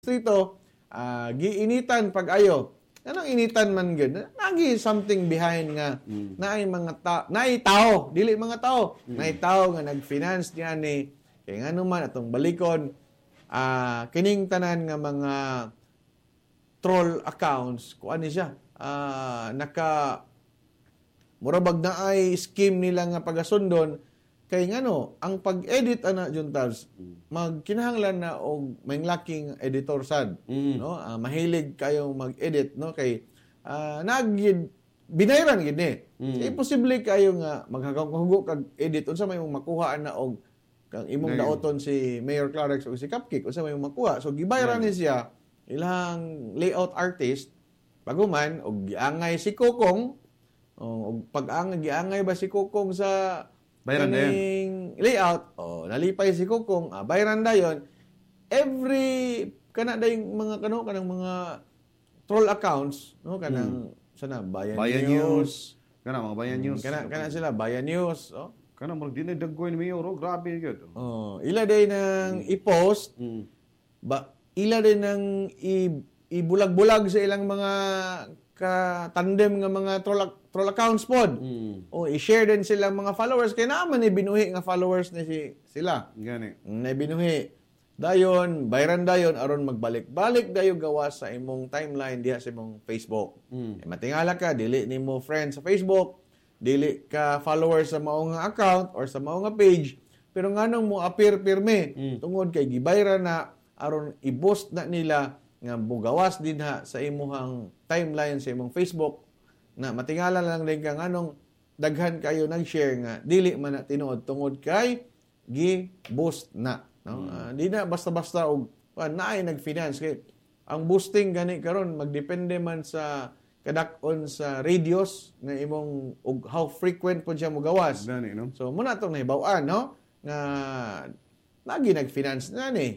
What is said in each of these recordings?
Dito, giinitan pag-ayo. Anong initan man gud? Nagi something behind nga naay mga naay tao, dili mga tao. Naay tao nga nag-finance niya ni kay ngano man atong balikon kining tanan nga mga troll accounts kuan ni siya. Naka murabag na ay scheme nila nga pagasundon kay ngano ang pag-edit ana juntabs magkinahanglan na og may laking editor sad no mahilig kayo mag-edit no kay binayran gid ni imposible kayo nga maghagog kag edit unsa may makuha na og kang imong daoton si Mayor Clarex o si Cupcake unsa may makuha so gibayran ni siya ilang layout artist paguman og giangay si Kokong og giangay ba si Kokong sa bayran na layout, nalipay si Kokong, bayran dayon. Every, kanang mga troll accounts, no? Sana, Bayan News. Mga Bayan News. Sila, Bayan News. Mga dinidaggoy ni Mayor, grabe yun. Ila din nang i-post, ila din nang ibulag-bulag sa ilang mga tandem nga mga troll accounts pod. I-share din sila mga followers kay naman ni binuhi nga followers ni sila. Gani. Na binuhi. Dayon, bayran dayon aron magbalik-balik dayo gawa sa imong timeline diha sa imong Facebook. Matingala ka dili nimo friend sa Facebook, dili ka followers sa mao nga account or sa mao nga page, pero nganong mo appear pirme tungod kay gibayran na aron i-boost na nila nga bugawas din ha sa imuhang timeline sa imong Facebook na matingala lang din ka nganong daghan kayo nag-share nga dili man na tinuod tungod kay gi-boost na no di na basta-basta og naay nag-finance kay ang boosting gani karon magdepende man sa kadak-on sa radius na imong og how frequent po siya mogawas gani no so muna tong nahibaw-an no nga lagi nag-finance na ni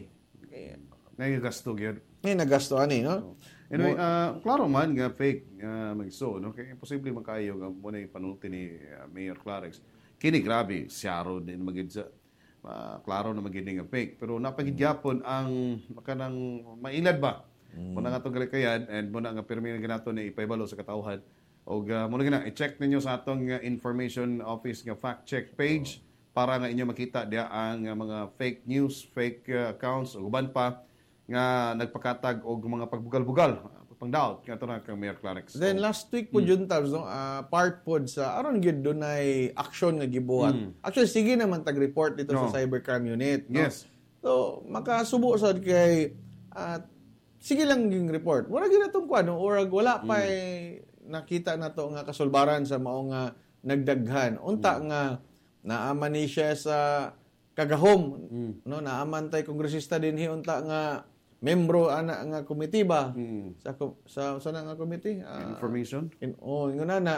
nagasto gyud nagasto ani no. Anyway, klaro man nga fake magso no kay imposible man kayo nga mo na panulti ni Mayor Clarex. Kini grabe syaro din magid sa klaro na magid nga fake pero napagigyapon ang kanang mailad ba. Muna nga tong galikayan and muna nga permi nga nato ni ipahibalo sa katawhan og muna gina i-check ninyo sa atong information office nga fact check page para nga inyo makita dia ang mga fake news, fake accounts ug uban pa nga nagpakatag og mga pagbugal-bugal pangdaot nga na kang Mayor Clarex. Then last week po juntabs no part pod sa aron gid dunay action nga gibuhat. Actually sige naman tag-report dito sa cybercrime unit no. Yes. So makasubo sad kay sige lang ging report. Wala gid natong kuan no or wala pa nakita nato nga kasulbaran sa mao nga nagdaghan. Unta nga naaman ni siya sa kagahom no naaman tay kongresista dinhi unta nga membro ana nga komitiba sa nga komite information inguna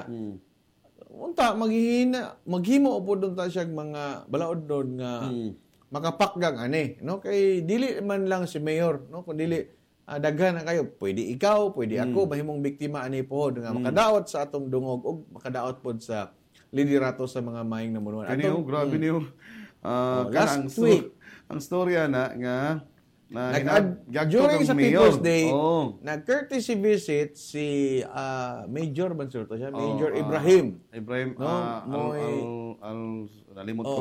unta maghimo upod unta siya mga balaod doon nga makapakgang ani no kay dili man lang si mayor no kun dili daghan na kayo pwede ikaw pwede ako mahimong biktima ani pod nga makadaot sa atong dungog ug makadaot pod sa liderato sa mga mayong namunuan atong grabe niyo last week ang storya na nga during sa People's Day, nag-courtesy visit si Major Bansur to siya, Major Ibrahim. Nalimot ko.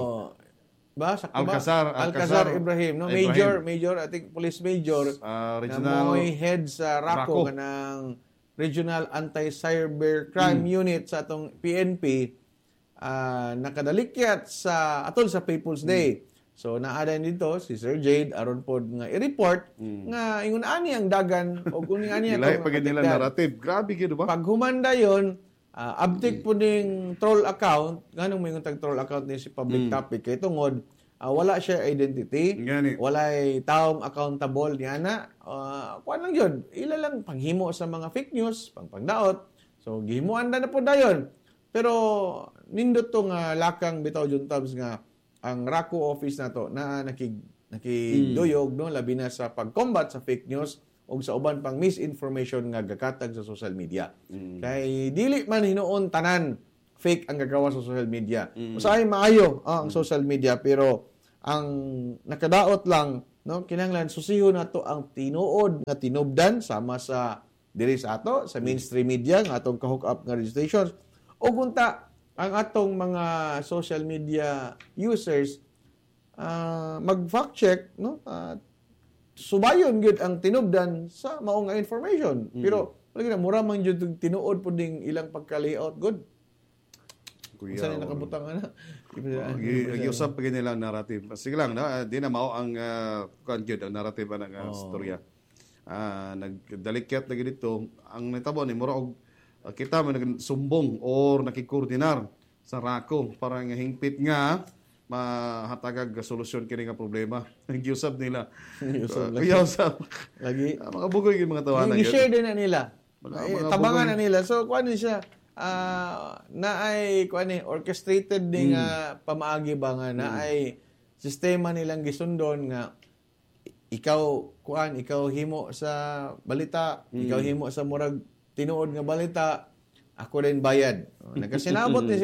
Alcazar Ibrahim, no? Major, I think police major regional na head sa RACO kanang Regional Anti-Cybercrime Unit sa atong PNP nakadalikyat sa atol sa People's Day. So naada dito si Sir Jade aron pod nga i-report nga ingon ani ang dagan o kuning ani ang nila narrative. Grabe gyud ba? Pag humanda yon, update po ning troll account, nganong may tag troll account ni si public topic kay tungod wala siya identity, walay taong accountable niya na. Kuan lang yun. Ila lang panghimo sa mga fake news, pangdaot. So gihimuan na po dayon. Pero nindot to nga lakang bitaw juntabs nga ang RACO office na to na nakiduyog no labi na sa pag-combat sa fake news o sa uban pang misinformation nga gakatag sa social media. Kay dili man hinuon tanan fake ang gagawa sa social media. Usahay maayo ang social media pero ang nakadaot lang no, kinahanglan susihon nato ang tinuod nga tinubdan sama sa diri sa ato sa mainstream media nga atong ka-hook up nga registrations o gunta ang atong mga social media users mag-fact check, no, subayon gyud ang tinubdan sa mao nga information. Pero lagi na mura man gyud tinuod pud ding ilang pagka-layout good. Kuya, Unsa ni nakabutang ana? Giusap pa nilang narrative. Sige lang, di na mao ang ang narrative ng storya. Nagdalikyat lagi dito. Ang natabo ni mura og kita man nagsumbong or nakikoordinar sa RACO para nga hingpit nga mahatagag solusyon kini nga problema. Giusap nila. Giusap Lagi. Mga bugoy yung mga tawanan. I-share din na nila. Tabangan na nila. So, kuan siya, na ay kuan orchestrated ding pamaagi ba nga na ay sistema nilang gisundon nga ikaw himo sa balita, ikaw himo sa murag tinuod nga balita, ako din bayad. Nagkasinabot ni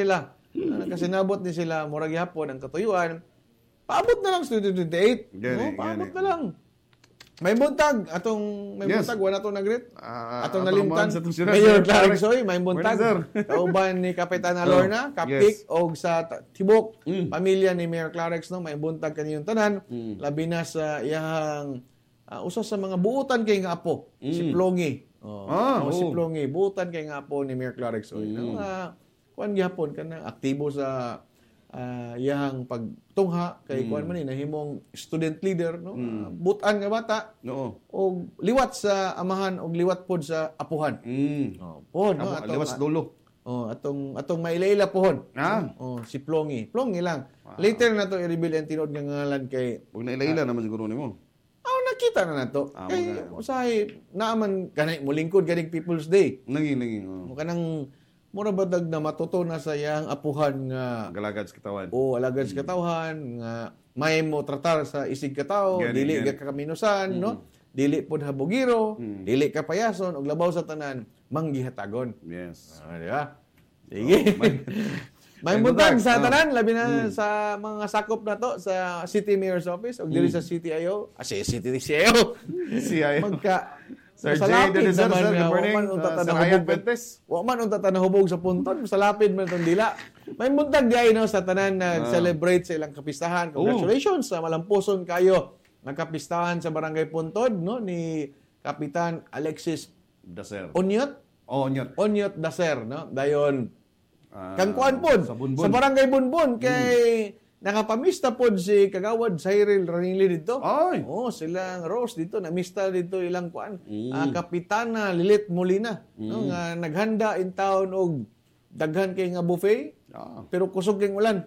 sila murag yapon ang katuyuan. Paabot na lang sa 2028. Paabot na lang. May buntag buntag wala to nagrit. Atong nalimtan Mayor Clark Soy, may buntag. Kauban ni Kapitana Lorna, Kapik og sa Tibok, pamilya ni Mayor Clark no, may buntag kaniyong tanan, labi na sa iyang usa sa mga buutan kay nga apo, si Plongi. Si Plongi, buutan kay nga apo ni Mayor Clark Soy. Kuan gyapon kana aktibo sa iyang pagtungha kay kuan man ni nahimong student leader no, butan nga bata og liwat sa amahan og liwat pod sa apuhan. Pod no, liwat dulo. Atong mailaila pohon. Si Plongi lang. Later na to i-reveal ang tinuod nga ngalan kay ug nailaila naman siguro nimo. Nakita na nato. Kay usahay naaman kanay mulingkod ganing People's Day. Nangin. Kanang mura badag na matuto na sa iyang apuhan nga galagad sa katawan. Alagad sa katawan nga may mo tratar sa isig katao, dili ka kaminusan, no? Dili pod habugiro, dili ka payason og labaw sa tanan, manggihatagon. Yes. Di ba? Sige. May buntag sa tanan labi na sa mga sakop na to sa City Mayor's Office og dili sa CTIO. CTIO. Magka Sir Jay, good morning. Wa man unta tanahubog sa punton, salapid man tong dila. May buntag di ay no sa tanan na celebrate sa ilang kapistahan. Congratulations sa malampuson kayo ng kapistahan sa Barangay Puntod no ni Kapitan Alexis Daser. Onyot Daser no. Dayon kan kuan pod sa Barangay Bunbon kay nakapamista pod si Kagawad Cyril Ranili dito. Silang Rose dito, namista dito ilang kuan. Kapitana Lilit Molina, no, nga naghanda in town og daghan kay nga buffet. Pero kusog kay ulan.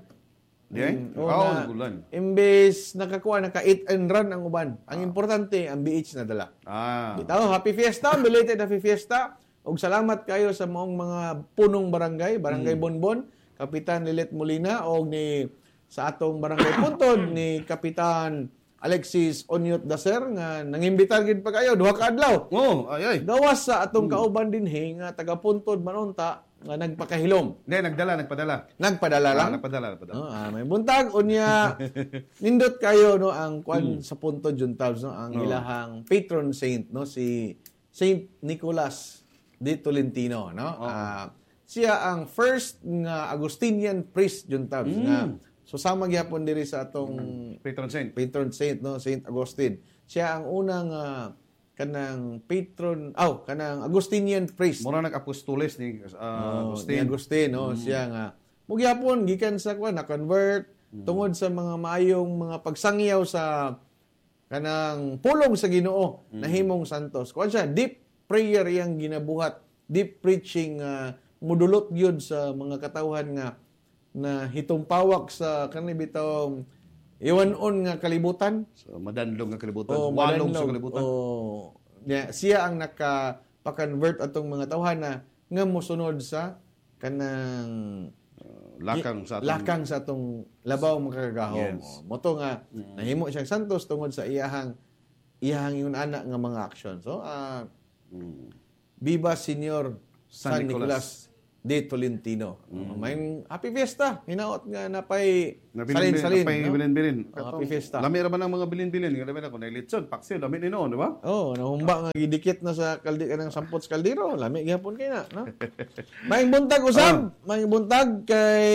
Ulan. Imbes naka-eat and run ang uban. Ang importante ang BH na dala. Bitaw, happy fiesta, belated happy fiesta. Og salamat kayo sa mga punong barangay Bonbon, Kapitan Lilit Molina og ni sa atong Barangay Puntod ni Kapitan Alexis Onyot Daser nga nangimbitar gid pa kayo duha ka adlaw. Gawas sa atong kauban dinhi nga taga Puntod manunta nga nagpakahilom. Nagpadala lang. May buntag unya nindot kayo no ang kwan sa Puntod Juntabs no ang ilahang patron saint no si Saint Nicholas de Tolentino no. Siya ang first nga Agustinian priest Juntabs nga so sama gyapon diri sa atong patron saint no, Saint Augustine. Siya ang unang kanang kanang Agustinian priest. Mura nag-apostoles ni Agustin. Ni Agustin no, siya nga mugyapon gikan sa na convert tungod sa mga maayong mga pagsangyaw sa kanang pulong sa Ginoo nahimong santos. Kuan siya deep prayer yang ginabuhat, deep preaching mudulot gyud sa mga katawhan nga na hitumpawak sa kanibitong iwanon nga kalibutan. So, madandlong nga kalibutan. Walong sa kalibutan. Siya ang nakapakonvert atong mga tawhana nga mosunod sa kanang lakang sa atong labaw makagahom. Moto nga nahimo siyang santos tungod sa iyahang yun anak nga mga action. So, Viva Senior San Nicolas de Tolentino. May happy fiesta. Hinaot nga napay salin-salin. Napay no? bilin-bilin. Happy fiesta. Lami ra ba ng mga bilin-bilin? Lami na kung nailitson, paksiw, lami ni noon, di ba? Oh, nahumba nga gidikit na sa kanang sampot sa kaldero. Lami gyapon kay na, no? May buntag usab, may buntag kay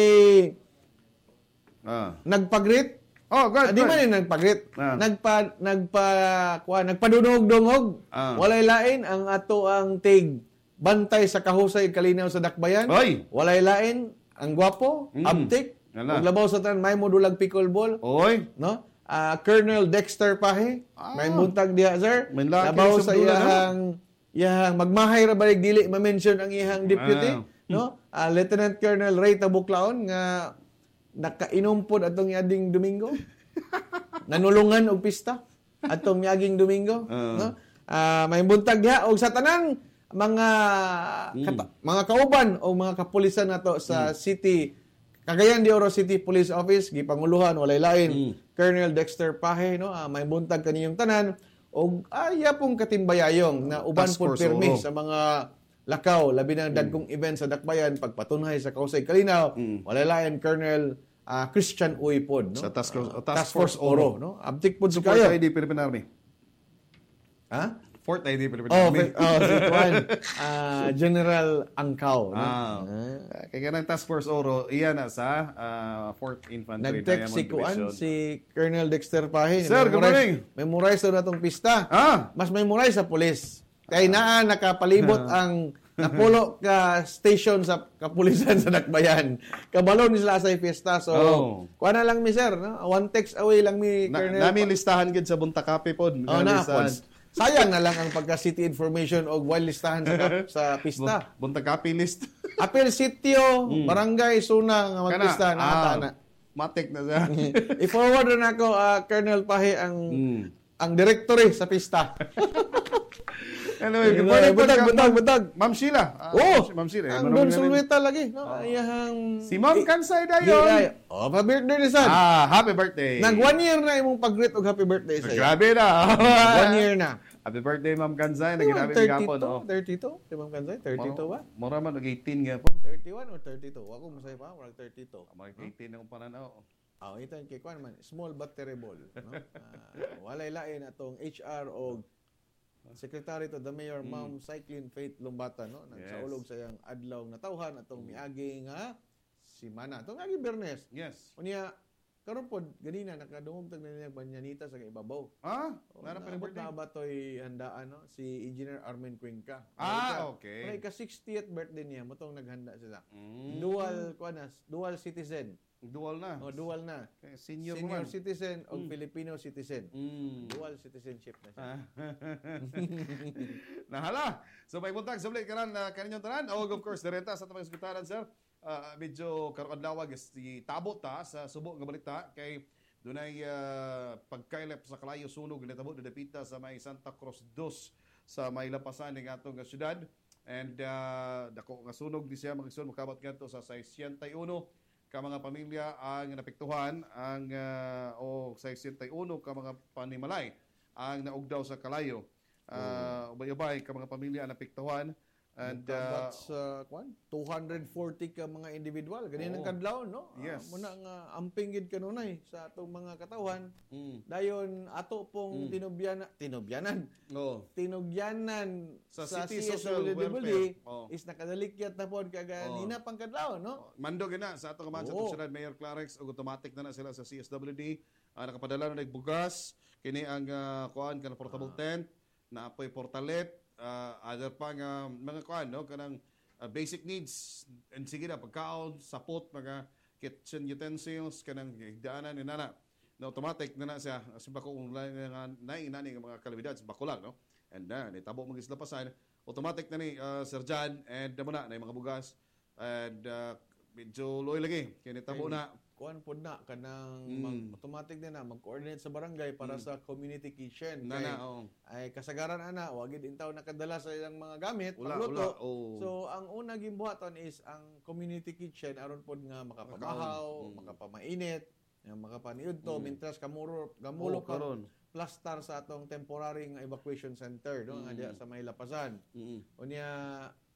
nagpagrit. Oh, good. Di man nagpagrit. Ah. Nagpadungog-dungog. Walay lain ang ato ang tig bantay sa kahusay kalinaw sa dakbayan. Oy! Walay lain ang gwapo, abtik, ug labaw sa tan may modulag pickleball, Oy! no? Colonel Dexter Pahe, may buntag diha sir. May laki Labaw sa sa bulan, iyang magmahay ra balik dili ma-mention ang iyang deputy, no? Lieutenant Colonel Ray Tabuklaon nga nakainom pod atong yading Domingo. Nanulungan og pista atong yaging Domingo, no? May buntag diha og sa tanan mga kauban o mga kapulisan nato sa City Cagayan de Oro City Police Office gipanguluhan walay lain Colonel Dexter Pahe, no? May buntag kaniyong tanan og pong katimbayayong na uban pud pirmi sa mga lakaw labi na dagkong event sa dakbayan pagpatunhay sa kausay kalinaw walay lain Colonel Christian Uy pod, no? Sa Task Force Oro, no? Abtik pod si Support kayo. ID Philippine Army. Ha? Fort ID Philippine Army. Si Juan. General Angkaw. No? Kaya ng Task Force Oro, iyan na sa 4th Infantry Nag-text si Kuan, si Colonel Dexter Pahe. Sir, good morning. Memorize na itong pista. Ah! Mas memorize sa pulis. Kaya nakapalibot ang napulo ka station sa kapulisan sa Dakbayan. Kabalon sila sa fiesta. So, kuha na lang mi sir. No? One text away lang mi, Colonel. Nami listahan gid sa Bunta Kape pod. Sayang na lang ang pagka-city information o while listahan sa pista. Bunta Kape list. Apel sitio, barangay, suna nga magpista na ata na. Matik na siya. I-forward na ako, Colonel Pahe, ang directory sa pista. Anyway, butag. Ma'am Sheila. Ma'am Sheila. Ang Don Sulweta lagi. No? Si Ma'am Kansay dayon. Happy birthday ni San. Happy birthday. Nag 1 year na imong pag-greet og happy birthday sa iyo. Grabe na. 1 year na. Happy birthday, Ma'am Kansay. Naginabi ng gapon. 32? Si Ma'am Kansay? 32 ba? Mura man, nag-18 nga po. 31 or 32? Ako masaya pa, wala 32. Mag-18 na kung pananaw. Ito yung kay Kwan man, small but terrible. No? Walay lain atong HR o Secretary to the Mayor, Ma'am Cyclin Faith Lumbata, no? Nagsaulog sa iyang adlaw na tawhan atong miagi nga simana. Atong miagi Bernes. Yes. Unya, karon pod ganina nakadungog tag na niya banyanita sa ibabaw. Wala pa rin birthday. Na ba to'y handaan, no? Si Engineer Armin Cuenca. Okay. May ka-60th birthday niya, motong naghanda sila. Dual citizen. Dual na. Dual na. Okay, senior citizen o Filipino citizen. Dual citizenship na siya. Nahala. So may buntag sa ulit karan kaninyong tanan. Of course, direta sa tamang sekretarian, sir. Medyo karon adlaw si tabot ta sa subo nga balita kay dunay pagkailap sa kalayo sunog na tabot dapita sa may Santa Cruz 2 sa may lapasan ning atong syudad. And dako nga sunog di siya magsun makabot ngadto sa 61 ka mga pamilya ang napektuhan ang o 61 ka mga panimalay ang naugdaw sa kalayo. Ubay-ubay ka mga pamilya ang napektuhan and 240 ka mga individual ganinang kadlaw, no? Yes. Muna nga amping gid kanunay sa atong mga katawhan. Dayon ato pong tinubyanan sa City Social Social Welfare Welfare is nakadalikyat na pod kaganina pang kadlaw, no? Mando gina sa atong kaman sa Tunsyudad Mayor Clarex ug automatic na sila sa CSWD nakapadala na nagbugas kini ang kuan kanang portable tent na apoy portalet other pa nga mga kuan no kanang basic needs and sige na pagkaon sapot mga kitchen utensils kanang higdaanan ni nana na automatic na siya simba ko kung nainani nga mga kalidad bako lang no and nitabo mag isla pasan automatic na ni Sir John and damo na mga bugas and medyo loy lagi kay nitabo na kuan pod na kanang automatic na mag-coordinate sa barangay para sa community kitchen. Ay kasagaran ana wa gid intaw nakadala sa ilang mga gamit pagluto. So ang una gimbuhaton is ang community kitchen aron pod nga makapamahaw, makapamainit, makapaniud to mintras gamulo karon plastar sa atong temporary nga evacuation center no nga diha sa may lapasan. Unya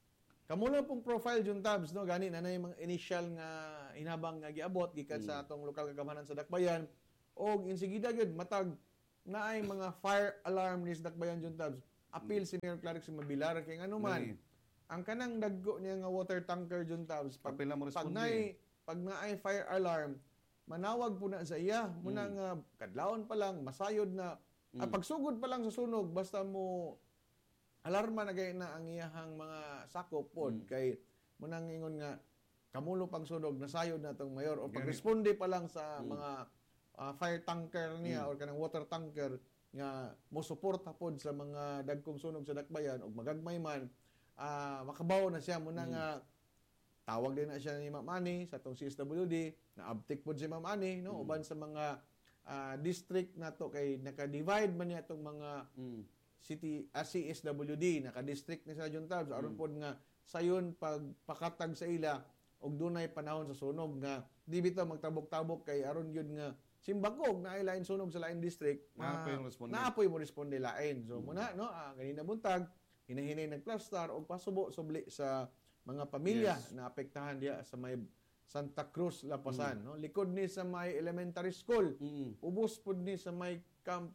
Kamo lang pong profile Jun Tabs, no, gani na yung mga initial nga hinabang nga giabot gikan sa atong lokal kagamanan sa Dakbayan og insigida gyud matag naay mga fire alarm ni sa Dakbayan Jun Tabs. Appeal si Mayor Clarix Mabilar kay nganuman ang kanang daggo niya nga water tanker Jun Tabs Appeal na mo pag responde. naay fire alarm manawag po na sa iya muna nga kadlawon pa lang masayod na pagsugod pa lang sa sunog basta mo alarma na gay na ang iyahang mga sakop pod kay munang ingon nga kamulo pang sunog nasayod na tong mayor o pagresponde pa lang sa mga fire tanker niya or kanang water tanker nga mo suporta pod sa mga dagkong sunog sa Dakbayan ug magagmay man makabaw na siya muna nga tawag din na siya ni Ma'am Ani sa tong CSWD na abtik pod si Ma'am Ani no uban sa mga district nato kay naka-divide man niya tong mga city CSWD naka-district ni sa Jun Tabs aron pod nga sayon pagpakatag sa ila og dunay panahon sa sunog nga di bitaw magtabok-tabok kay aron gyud nga simbakog na ay lain sunog sa lain district naapoy mo responde lain so muna no ganina buntag hinahinay nagplastar og pasubo subli sa mga pamilya na apektahan diya sa may Santa Cruz Lapasan no likod ni sa may elementary school ubos pud ni sa may Camp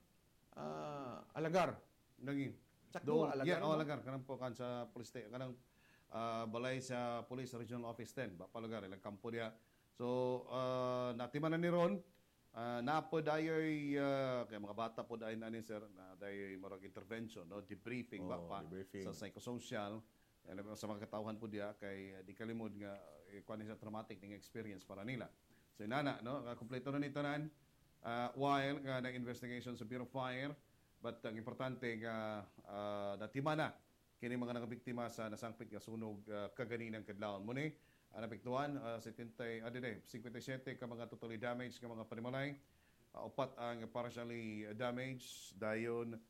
Alagar Naging. Sakto, Alagar. Alagar. Kanang po kan sa police kanang balay sa Police Regional Office 10. Bapalagar, ilang kampo diya. So, natiman na ni Ron. Napo dayoy, kaya mga bata po dayoy na ni sir, na dayoy marag intervention, no? Debriefing debriefing. sa psychosocial. Sa mga katawhan po diya, kay di kalimod nga, kuha sa traumatic ng experience para nila. So, inana, no? Kompleto na ni tanan. While nga nag-investigation sa Bureau of Fire, but ang importante nga natimana kini mga nakabiktima sa nasangpit nga sunog kaganinang kadlawon mo ni napektuhan 57 ka mga totally damaged nga mga panimalay upat ang partially damaged dayon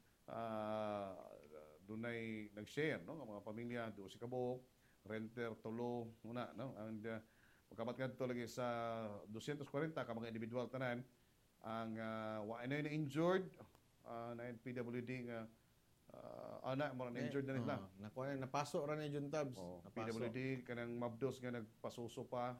dunay nag-share no nga mga pamilya do si kabuok renter tulo muna no and pagkamat kadto lagi sa 240 ka mga individual tanan ang wa na injured na PWD nga injured na nila. Napasok ra ni Jun Tabs. PWD kanang mabdos nga nagpasuso pa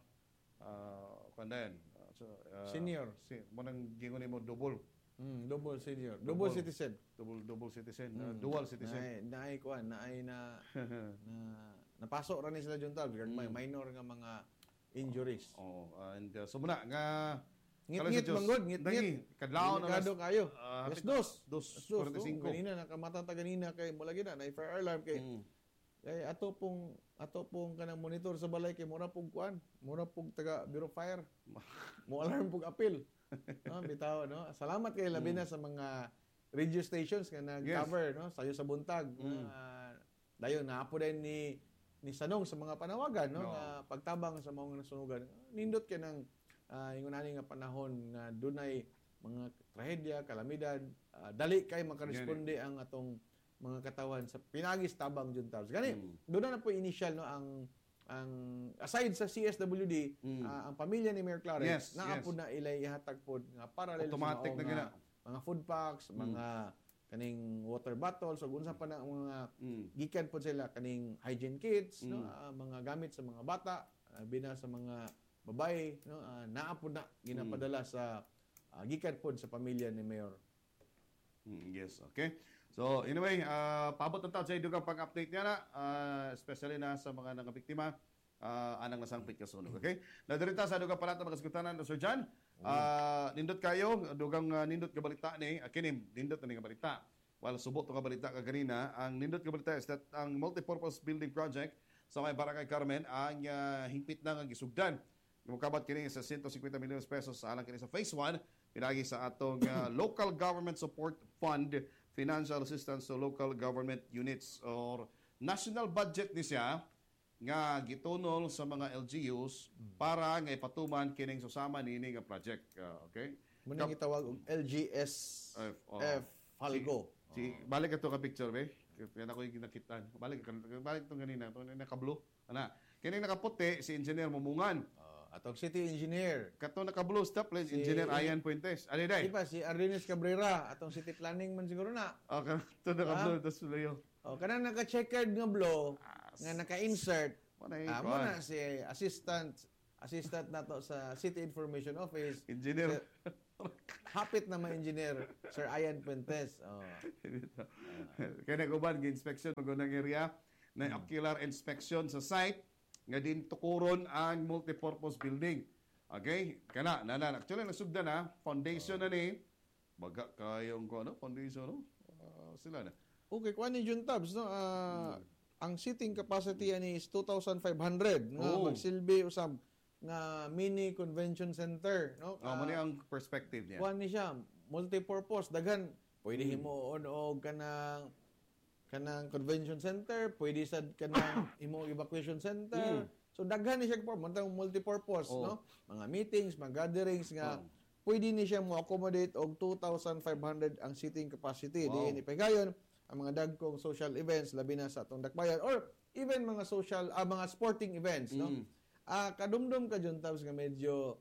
kandan. Senior. Mo nang gingon mo double. Double senior. Double citizen. Double citizen. Dual citizen. Naay na napasok ra ni sila Jun Tabs. May minor nga mga injuries. And so muna nga ngit-ngit manggod, ngit-ngit. Kadlaw na kayo. Dos. 45. Kanina nakamatata kanina kay mula gina na fire alarm kay ato pong kanang monitor sa balay kay mura pug taga Bureau of Fire. Mo alarm pug appeal. No, bitaw no. Salamat kay labi na sa mga radio stations nga nag-cover no sayo sa buntag. Dayon naapo din ni Sanong sa mga panawagan no nga pagtabang sa mga nasunugan. Nindot kay nang ingon ani nga panahon nga dunay mga trahedya, kalamidad, dali kay makaresponde ang atong mga katawan sa pinagis tabang Jun Tabs. Gani, doon na po initial no ang aside sa CSWD, ang pamilya ni Mayor Clarence naapod na ilay ihatag pod nga parallel automatic sa na mga food packs, mga kaning water bottles ug unsa pa na mga gikan pod sila kaning hygiene kits no mga gamit sa mga bata, bina sa mga babae no naapod na ginapadala sa gikan pod sa pamilya ni Mayor. Yes, okay. So anyway, paabot na tayo sa idugang pag-update niya na, especially na sa mga nangabiktima, anang nasangpit kasunog. Okay? Nadarita sa idugang palata mga kasgutanan, Sir John. Nindot kayo, dugang nindot ka balita ni, kinim, nindot na nga balita. While subot ka balita ka ganina, ang nindot ka balita is that ang multipurpose building project sa may Barangay Carmen ang hingpit na nga gisugdan. Mukabat kini sa 150 million pesos alang kini sa phase 1 pinagi sa atong local government support fund, financial assistance to local government units or national budget ni siya nga gitunol sa mga LGUs para nga ipatuman kining susama nini nga project. Okay? Muna gitawag og LGS Falgo. Balik ato ka picture be. Kaya ako yung nakitaan. Balik itong ganina. Ito naka-blue. Kining nakaputi si Engineer Mumungan. Atong city engineer. Kato naka-blue stoplight, Engineer Ian Puentes. Ano day? Di ba, si Ardenes Cabrera. Atong city planning man siguro na. Kato naka-blue. Tapos layo. Kanang naka-checkered nga blue. nga naka-insert. Manay, Muna si assistant nato sa City Information Office. Engineer. Hapit na ma-engineer, Sir Ian Puentes. Oh. Kaya nag-uban, inspection magunang area na ocular inspection sa site nga din tukuron ang multipurpose building. Okay? Kana, nanan. Actually, nasugdan na. Foundation na ni. Baga kayong ko, ano? Foundation, no? Sila na. Okay, kuha ni Jun Tabs, no? Ang seating capacity ani is 2,500 nga magsilbi usab nga mini convention center, no? Muna ang perspective niya. Kuha ni siya, multipurpose, daghan. Pwede himuon og kanang convention center, pwede sad kanang imo evacuation center. So daghan ni siya multipurpose, no? Mga meetings, mga gatherings nga pwede ni siya mo accommodate og 2,500 ang seating capacity. Di ni pagayon ang mga dagkong social events labi na sa atong dakbayan or even mga social mga sporting events, no? Kadumdum ka Jun Tabs nga medyo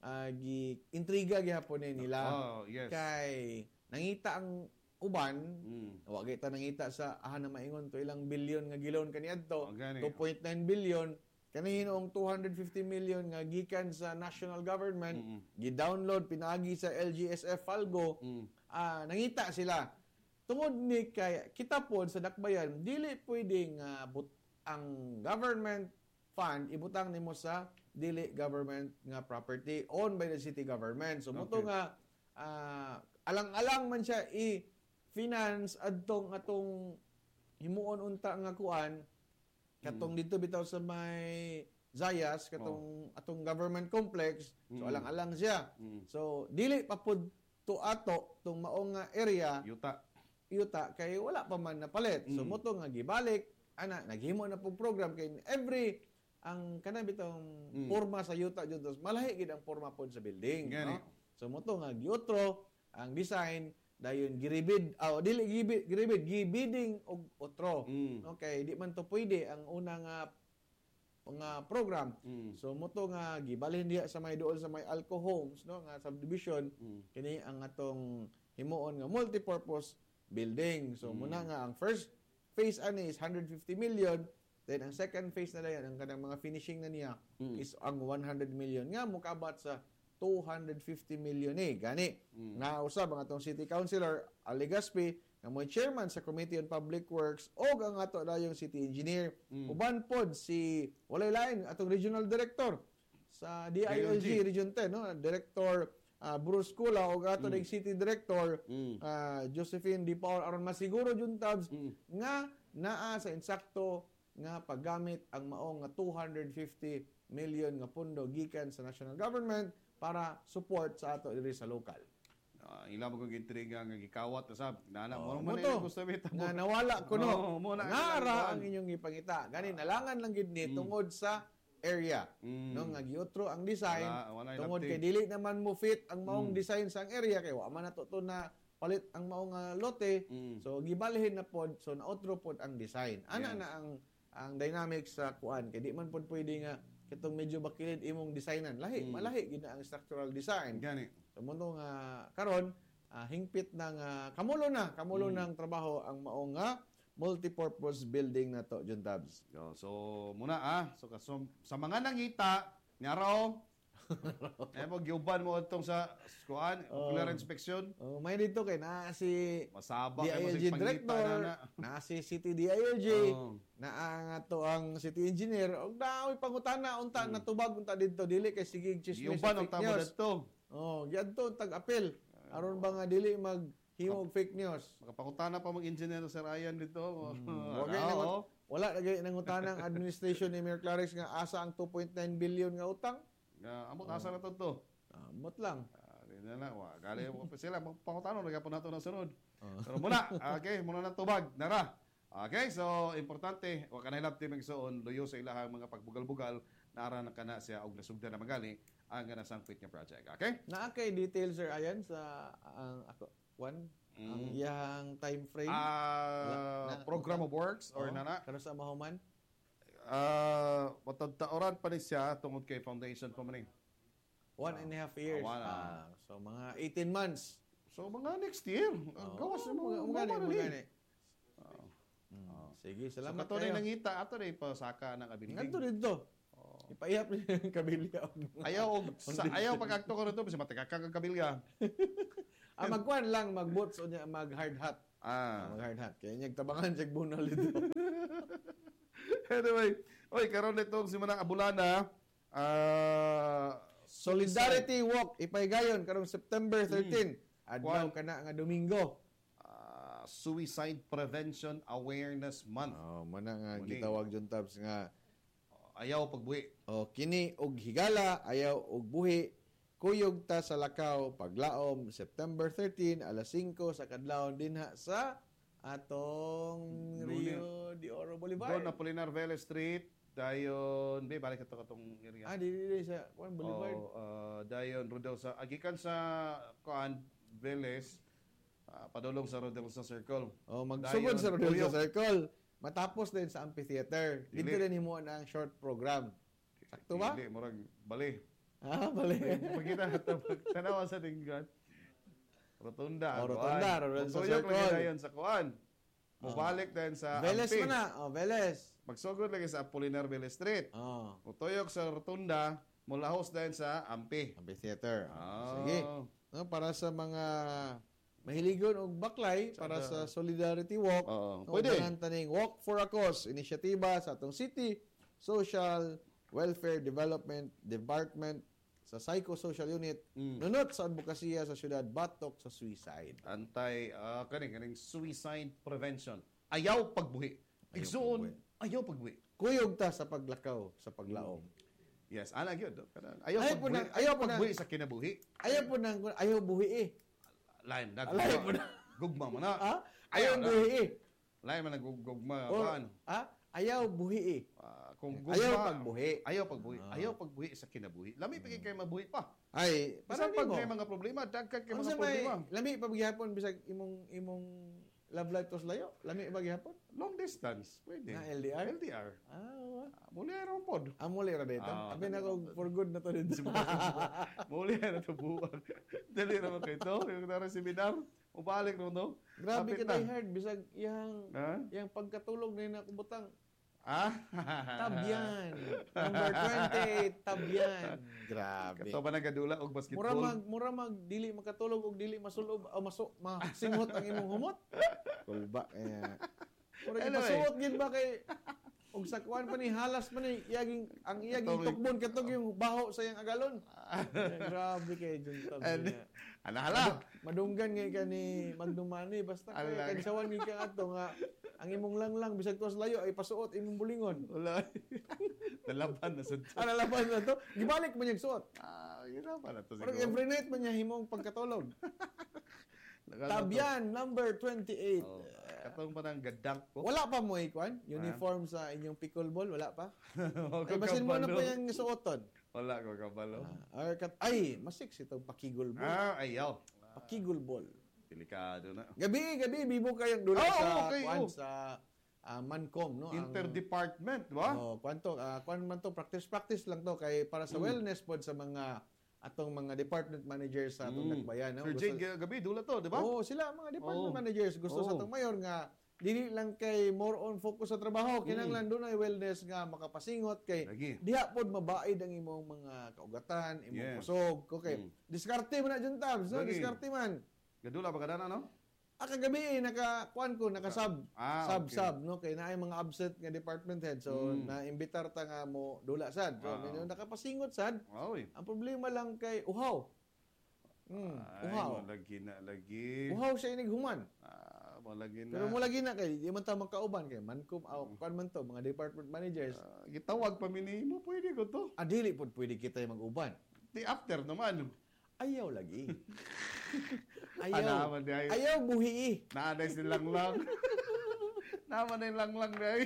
intriga gyapon nila. Yes. Kay nangita ang uban, wa kita nangita sa na maingon to ilang bilyon nga gilon kaniadto, 2.9 billion kanihinoong 250 million nga gikan sa national government, gi-download pinaagi sa LGSF Falgo, nangita sila. Tungod ni kay kita pod sa dakbayan dili pwedeng ang government fund ibutang nimo sa dili government nga property owned by the city government. So moto nga alang-alang man siya i-finance atong himuon unta nga kuan katong dito bitaw sa may Zayas katong atong government complex. So alang-alang siya. So dili pa pud to ato tong maong nga area yuta kay wala pa man napalit. So moto nga gibalik naghimo na pug program kay every ang kanang bitong porma sa yuta jud malahi gid ang porma pod sa building, no? So moto nga giotro ang design dayon giribid dili giribid gibiding og otro. Okay, di man to pwede ang una nga program. So moto nga gibalhin diha sa may duol sa may Alco Homes, no, nga subdivision kini ang atong himuon nga multipurpose building. So muna nga ang first phase ani is 150 million, then ang second phase na dayon ang kanang mga finishing na niya is ang 100 million nga mukabat sa 250 million gani. Nausab ang atong city councilor Ali Gaspi nga mo chairman sa Committee on Public Works og ang ato dayong city engineer. Uban pod si walay lain atong regional director sa DILG Region 10, no, Director Bruce Kula o ato ng City Director Josephine Di Paul aron masiguro Jun Tabs nga naa sa insakto nga paggamit ang maong nga 250 million nga pondo gikan sa national government para support sa ato diri sa local. Ilang mo kong intriga nga gikawat na sab nana mo man gusto nga nawala kuno ngara ang inyong ipangita gani nalangan lang gid ni tungod sa area no nga giotro ang design tungod kay dili naman mo fit ang maong design sa ang area kay wa man natuto na palit ang maong lote so gibalhin na pod so naotro pod ang design ana na ang dynamics sa kuan kay di man pod pwede nga kitong medyo bakilid imong designan malahi gid ang structural design gani so mundo nga karon hingpit na nga kamulo ng trabaho ang maong nga multipurpose building na to, Jun Tabs. So, muna so sa mga nangita, nyaraw, mo giuban mo itong sa kuan, ocular inspection. May dito kay na si masabak DILG director, na si City DILG, na ang ato ang city engineer, og daoy pangutana unta natubag unta didto dili kay sigig chismis. Giuban ang tamo didto. Giadto tag-apel. Aron ba nga dili himog fake news. Makapangutana pa mag-engineer sa Ryan dito. Wala lagi nangutanang administration ni Mayor Clarix nga asa ang 2.9 billion nga utang. Amot asa na to. Amot lang. Na gali mo sila pangutana nagapon nato na sunod. Pero muna, okay, muna na tubag nara. Okay, so importante wa kanay lab team igsoon luyo sa ilahang mga pagbugal-bugal nara na kana siya og nasugdan na magali ang nasangpit nga project. Okay? Naa kay details sir ayan sa ang ako ang iyang time frame program of works or nana kano sa mahuman matagtaoran pa ni siya tungod kay foundation pa man 1.5 years so mga 18 months so mga next year gawas mo gani Sige, So salamat kato na kayo. nangita, ato na ipasaka ng kabiling. Ngadto dito. Ipayap niya yung kabilya. Ayaw pag-akto ko rito, kasi matikakag ang kabilya. Magkuhan lang, mag-boots o niya, mag-hard hat. Mag-hard hat. Kaya niya tabangan siya bunal dito. Anyway, oy, karon nitong simanang Abulana, Solidarity Walk, ipaygayon, karong September 13. Adlaw ka na nga Domingo. Suicide Prevention Awareness Month. Mana nga Muli. gitawag John Tabs nga Ayaw pagbuhi. kini og higala, ayaw og buhi, kuyog ta sa lakaw, paglaom, September 13, alas 5 sa kadlawon dinha sa atong Rio de Oro Boulevard. Doon Apolinar Vélez Street, dayon, balik ito katong area. Di sa Juan Boulevard. Dayon, Rodel sa, agikan sa Vélez, padulong sa Rodel sa Circle. Magsugod Dayon, sa Rodel Tuyok. sa Circle. Matapos din sa amphitheater. Dito Dili. rin himo ang short program. Sakto ba? Hindi, murag, bali. Bali. Pagkita tanawa sa tinggan. Rotunda. Rotunda, Rodel sa Tuyok Circle. lagi dayon sa kuan. Mubalik dayon sa Veles Ampi. mo na. Veles. Magsugod lagi sa Apolinar Vélez Street. Utuyok sa Rotunda, mulahos dayon sa Ampi. Amphitheater. Ah. Sige. No, para sa mga mahiligon og baklay para sa Solidarity Walk. Pwede. Taning Walk for a Cause, inisyatiba sa atong City Social Welfare Development Department sa Psychosocial Unit. Nunot sa advokasya sa syudad batok sa suicide. Kaning suicide prevention. Ayaw pagbuhi. Igsuon, ayaw pagbuhi. Kuyog ta sa paglakaw, sa paglaom. Yes, ana gyud. Ayaw po na- ayaw po na- pagbuhi sa kinabuhi. Ayaw buhi eh. Lain na. Lain mo na. Gugma mo na. Ayaw na. buhi eh. Lain man gugma O, kan. Ayaw buhi eh. Kung Ayaw pagbuhi. Ayaw pagbuhi. Ayaw pagbuhi sa kinabuhi. Lami pa kay mabuhi pa. Ay, Para para pag nimo. may mga problema, dagkag kay Unsa mga may problema. lami pa paghihapon bisag imong love life tos layo? Lami pa paghihapon? Long distance, pwede. Na LDR? LDR. Wa. Muli ron pod. Amuli ra dito. Abi na ko for good na to dito. Muli na to buwag. Dali naman kayo to. Yung tara seminar, ubalik ron to. Grabe Kapit ka na. hard bisag iyang Ha? yang pagkatulog na nakubutang. Ah? Tabyan. Number 28, tabyan. Grabe. Kato ba nagadula og basketball? Mura mag dili makatulog og dili masulob o masinghot ang imong humot. Kulba kaya. Mura Anyway. ipasuot gid ba kay og sa kuan pa ni halas pa ni iyaging ang iyaging tukbon katog yung baho sa iyang agalon. Grabe kay Juntab. Hala. Madunggan ngay ka ni Magdumani basta kay Ala. kagsawan gi ka ato nga ang imong langlang bisag tuwas layo ay pasuot imong bulingon. Wala. Nalaban na sa Ano laban na to? Gibalik man yung suot. yun na pala to Pero every night man niya himong pagkatulog. Tabyan, number 28. Katong pa ng gadang ko. Wala pa mo ikwan? Uniform sa inyong pickleball? Wala pa? Ay, basin mo na pa yung suoton. Wala ko kabalo. Ay, masik itong pakigul ball. Ayaw. Pakigul ball. Delikado na. Gabi, bibo kayong dula Oh, sa okay, kwan, oh. sa Mancom, no? Interdepartment, di ba? Kwan man to, practice lang to kay para sa wellness pod sa mga atong mga department managers sa atong Nagbayan. No? Sir Jane, gabi, dula to, di ba? Oo, sila mga department managers gusto sa atong mayor nga dili lang kay more on focus sa trabaho, kinahanglan doon ay wellness nga makapasingot kay Lagi. diha pod mabaid ang imong mga kaugatan, imong Yes. kusog. Okay. Diskarte man na dyan tabs, no? Lagi. Diskarte man. Gadula pa kadana, no? Kagabi naka-kuan ko, naka-sub. Okay. Sub, no? Kay naay mga absent nga department head. So, na-imbitar ta nga mo dula sad. So, medyo nakapasingot sad. Oy. Ang problema lang kay uhaw. Uhaw. Lagi na, lagi. Uhaw siya inig human. Malagi na. Pero mo lagi na kay di man ta magkauban kay mankum kuan man to mga department managers. Gitawag pa minimo, pwede ko to. Dili pod pwede kita mag-uban. Di after naman. Ayaw lagi. Naman di ay. Ayaw buhi. Naanay silang lang. Naman ay lang day.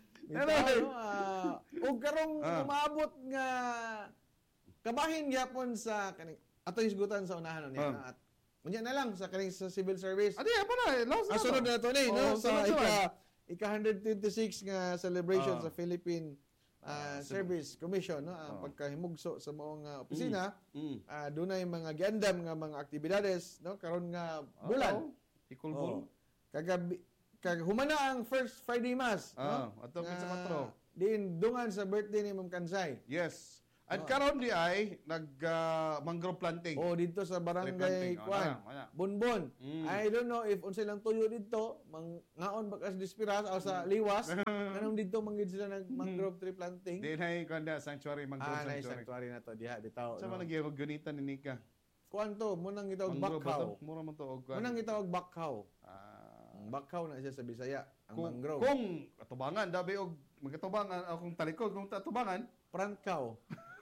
Og karong umaabot nga kabahin gyapon sa kaning ato hisgutan sa unahan niya. At unya na lang sa kaning sa civil service. Adi, apa na? Last na. Sunod na to ni no sa sunod. ika 126 nga celebration sa Philippine Service Commission no ang pagkahimugso sa mga opisina. Dunay mga giandam nga mga aktibidades no karon nga bulan. Ikulbul. Kagabi kag humana ang first Friday Mass, no? Atong Nga, sa 4. Din dungan sa birthday ni Ma'am Kansay. Yes. At karon di ay nag mangrove planting. O dito sa barangay planting. Kwan, Wala. Bunbon. I don't know if unsay lang tuyo dito, ngaon bakas dispiras o sa liwas, anong dito manggid sila nag mangrove tree planting. Di na kanda sanctuary mangrove Nay sanctuary. sanctuary na to diha bitaw. Sa man gyud gunitan ni Nika. Kuan to, munang gitawag Mangrove ba bakhaw. to? Mura man to og Munang gitawag bakhaw. Ah, Ang bakhaw na siya sa Bisaya, ang mangrove. Kung atubangan dabi og magatubangan akong talikod kung atubangan, Front cow.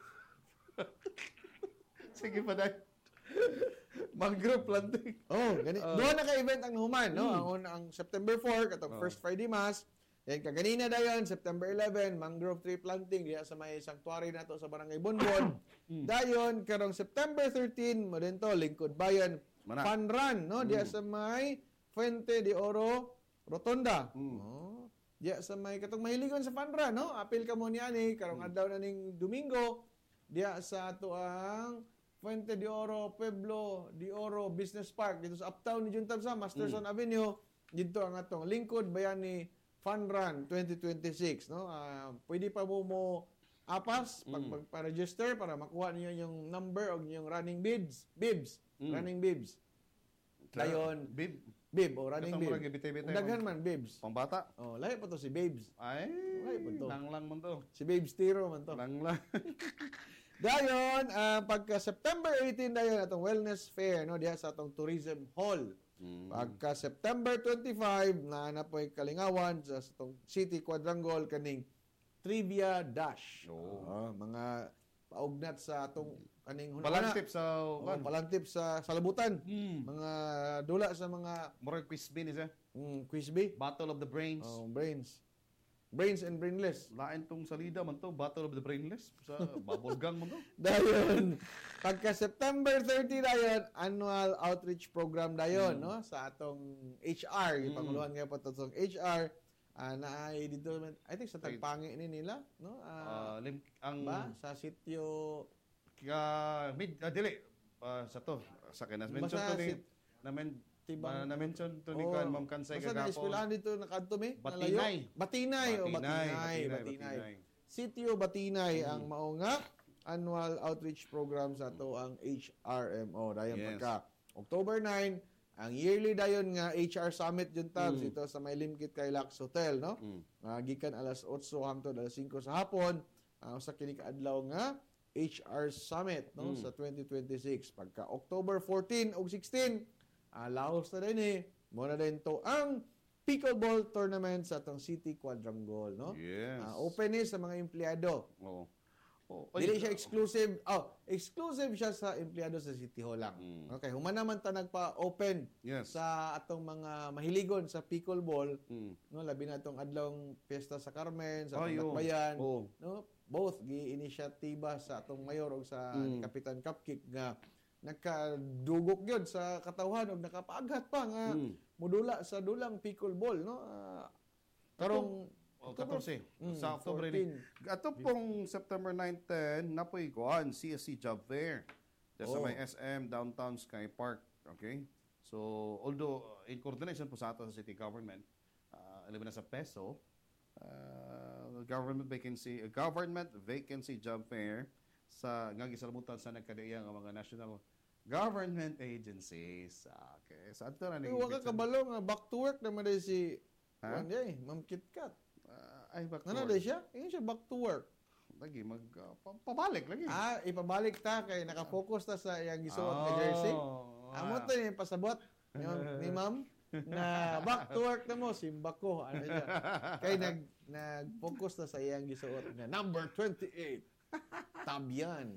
sige pa dai. Mangrove planting. Oh, gani. Doon na ka-event ang human, no? Ang September 4 katong first Friday Mass. Yan kaganina dayon September 11 mangrove tree planting diya sa may sanctuary nato sa Barangay Bonbon. Dayon karong September 13 mo din to lingkod bayan Mana. fun run, no? Diya sa may Fuente de Oro Rotonda. Oh. Diya sa may katong mahiligon sa fun run, no? Apil ka mo niani karong adlaw na ning Domingo diya sa ato ang Fuente de Oro, Pueblo de Oro Business Park dito sa uptown ni Juntab sa Masterson Avenue. Dito ang atong lingkod bayani Fun Run 2026, no? Pwede pa mo apas pag-register para makuha niyo yung number o yung running bibs, running bibs. Dayon, bib o running Katong bib. murag ibitay-bitay Daghan man bibs. Pambata. Oh, lahi pa to si Babes. Ay, Ay, punto. lang man to. Si Babes Tiro man to. Lang. Dayon, pagka September 18 dayon atong wellness fair no diha sa atong tourism hall. Pagka September 25 na po'y kalingawan sa atong City Quadrangle kaning Trivia Dash. Mga paugnat sa atong kaning Balantip sa palantip sa salabutan. Mga dula sa mga murag quiz bin isa. quiz bee. Battle of the Brains. Brains and brainless. Lain tong salida man to, Battle of the Brainless sa bubble gang man to. Dayon, pagka September 30 dayon, annual outreach program dayon, no? Sa atong HR, yung panguluhan nga po itong HR, na ay dito, I think sa tagpangi ni nila, no? Ba? Sa sityo... Dili, sa to, sa kinas mention to ni, na-mention to ni Ma'am Kansay kagapon. Basta na-eskwelahan dito nakadto mi? Batinay. Batinay. Sitio Batinay ang mao nga annual outreach program sa to ang HRMO. Dayon pagka October 9, ang yearly dayon nga HR Summit jud tabs ito sa may Limkit kay Lux Hotel, no? Gikan alas 8 hangtod alas 5 sa hapon, sa kini kaadlaw nga HR Summit, no? Sa 2026. Pagka October 14 ug 16, laos na din muna din to ang pickleball tournament sa atong City Quadrangle, no? Yes. Open sa mga empleyado. Oo. Dili siya exclusive. Exclusive siya sa empleyado sa City Hall lang. Okay, human naman ta nagpa-open sa atong mga mahiligon sa pickleball, no? Labi na atong adlong piyesta sa Carmen, sa Bayan, no? Both gi-inisyatiba sa atong mayor o sa Kapitan Cupcake nga nagkadugok yun sa katawhan o nakapaaghat pa nga modula sa dulang pickleball, no? Karong 14 sa October ni. Ato pong September 9-10 napoy kuan CSC Job Fair. Sa may SM Downtown Sky Park, okay? So although in coordination po sa ato sa city government, ilabi na sa peso, government vacancy job fair sa nga gisalamutan sa nagkadayang mga national government agencies. Okay. Sa ato na wa ka kabalo nga back to work naman day si Ma'am KitKat. Ay back to work. Ano siya? Ayun siya back to work. Lagi pabalik lagi. Ipabalik ta kay naka-focus ta sa iyang gisuot nga jersey. Amo to ni pasabot ni Ma'am na back to work na mo simba ko ano siya. Kay nag-focus na sa iyang gisuot na number 28. Tabian.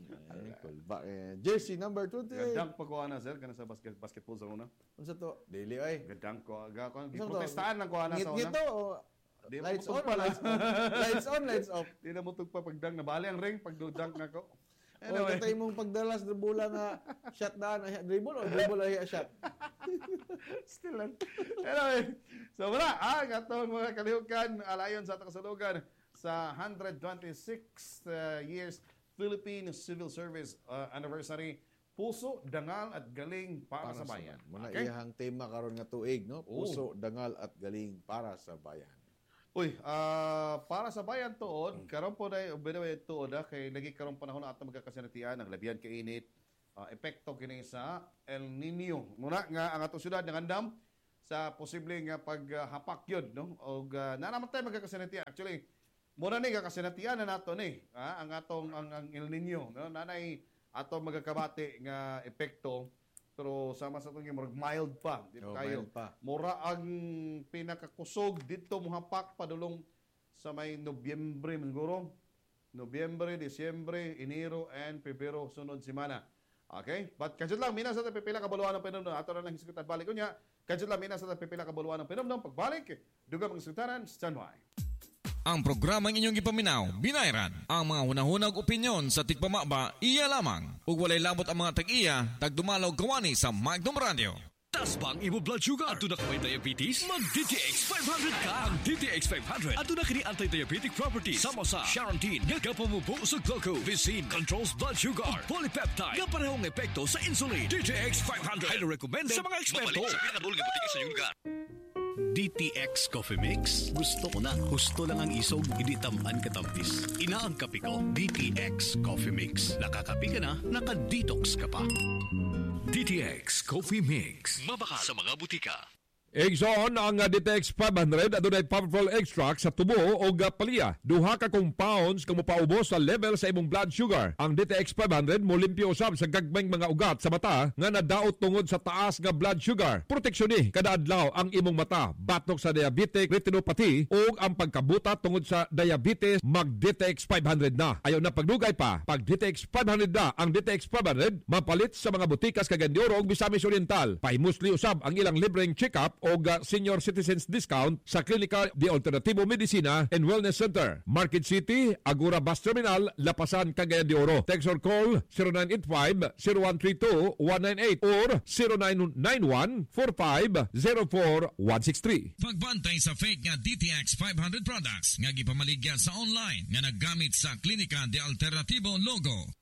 Jersey number 28. Gadang pa ko ana sir kana sa basketball sa una. Unsa to? Dili ay. Gadang ko giprotestahan lang ko ana sa una. Ngito lights on, lights off. Lights on, lights off. Di na mo tugpa pagdang na bali ang ring pagdudang nako. Anyway, katay mong pagdalas na bola nga shot daan ay dribble o dribble ay shot. Still lang. Anyway, so wala katong mga kalihukan alayon sa kasalugan sa 126th years Philippine Civil Service anniversary Puso, dangal at galing para sa bayan. Muna Okay? iyang tema karon nga tuig, no? Puso, dangal at galing para sa bayan. Uy, para sa bayan tuod, karon po na tuod kay lagi karon panahon na ato magkakasinatian ang labihan kainit, epekto kini sa El Nino. Muna nga ang atong syudad nangandam sa posibleng paghapak yun, no? O nanamatay magkakasinatian. Actually, muna ni kakasinatian na nato ni, ang atong ang El Nino, no? Nanay atong magkakabati nga epekto. Pero sama sa itong mild pa. Di ba kayo? Mild pa. Mura ang pinakakusog dito muhapak padulong sa may Nobyembre, siguro. Nobyembre, Disyembre, Enero, and Pebrero, sunod semana. Okay? But kadyo lang, mina sa pipila kabaluan ng pinomdom. Ato na lang hisukutan balik ko niya. Kadyo lang, mina sa pipila kabaluan ng pinomdom. Pagbalik, dugang mga suktaran, standby. Ang programang inyong ipaminaw, binayran. Ang mga hunahunag opinyon sa tigpamaba, iya lamang. Ug walay labot ang mga tag-iya, tagdumalaw kawani sa Magnum Radio. Taas ba ang imo blood sugar? Ato na ka may diabetes? Mag-DTX 500 ka! Ang DTX 500 ato na kini anti-diabetic properties sama sa Charantine nga kapamubo sa glucose. Vicin controls blood sugar. Polypeptide nga parehong epekto sa insulin. DTX 500 highly recommended sa mga eksperto. Sa pinakadulong butika sa iyong lugar. DTX Coffee Mix. Gusto ko na. Husto lang ang isog, hindi tamaan katampis. Ina ang kape ko, DTX Coffee Mix. Nakakape ka na, naka-detox ka pa. DTX Coffee Mix. Mabaka sa mga butika. Exxon ang DTX 500 adunay powerful extract sa tubo o palya. Duha ka compounds kamo paubos sa level sa imong blood sugar. Ang DTX 500 mo limpyo usab sa gagmayng mga ugat sa mata nga nadaot tungod sa taas nga blood sugar. Proteksyon ni kada adlaw ang imong mata batok sa diabetic retinopathy o ang pagkabuta tungod sa diabetes. Mag DTX 500 na. Ayaw na pagdugay pa. Pag DTX 500 na ang DTX 500 mapalit sa mga butikas Cagayan ug Misamis Oriental. Pahimusli usab ang ilang libreng check-up o senior citizens discount sa Klinika de Alternativo Medicina and Wellness Center, Market City, Agora Bus Terminal, Lapasan, Cagayan de Oro. Text or call 0985-0132-198 or 0991-4504-163. Pagbantay sa fake nga DTX 500 products nga gipamaligya sa online nga naggamit sa Klinika de Alternativo logo.